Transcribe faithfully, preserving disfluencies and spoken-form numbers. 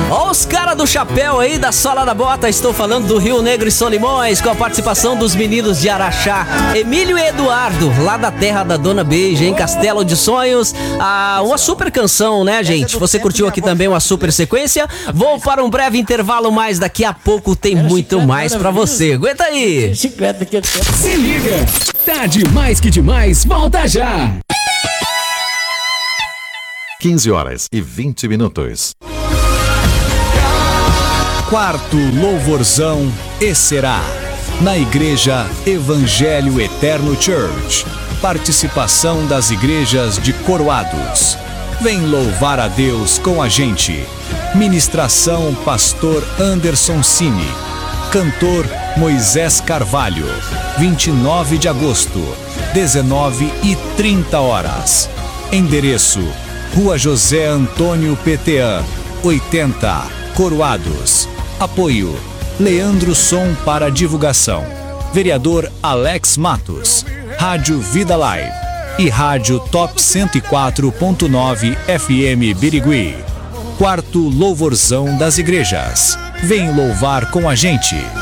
Ó os caras do chapéu aí, da sola da bota. Estou falando do Rio Negro e Solimões, com a participação dos meninos de Araxá, Emílio e Eduardo, lá da terra da Dona Beija, em Castelo de Sonhos. Ah, uma super canção, né, gente? Você curtiu aqui também uma super sequência? Vou para um breve intervalo, mas daqui a pouco tem muito mais pra você. Aguenta aí! Se liga! Tá demais que demais, volta já! quinze horas e vinte minutos. Quarto Louvorzão e será na Igreja Evangelho Eterno Church. Participação das igrejas de Coroados. Vem louvar a Deus com a gente. Ministração Pastor Anderson Cini. Cantor Moisés Carvalho. vinte e nove de agosto, dezenove e trinta horas. Endereço: Rua José Antônio Petean, oitenta, Coroados. Apoio: Leandro Som para divulgação. Vereador Alex Matos. Rádio Vida Live e Rádio Top cento e quatro ponto nove F M Birigui. Quarto Louvorzão das Igrejas. Vem louvar com a gente.